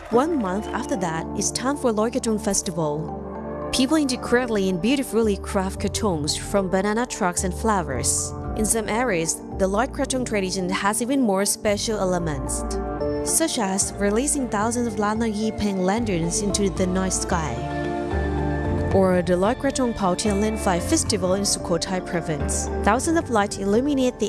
1 month after that, it's time for Loy Krathong Festival. People incredibly and beautifully craft krathongs from banana trucks and flowers. In some areas, the Loy Krathong tradition has even more special elements, such as releasing thousands of Lanagi pink lanterns into the night sky, or the Loy Krathong Pao Tian Lin Fai Festival in Sukhothai province. Thousands of lights illuminate the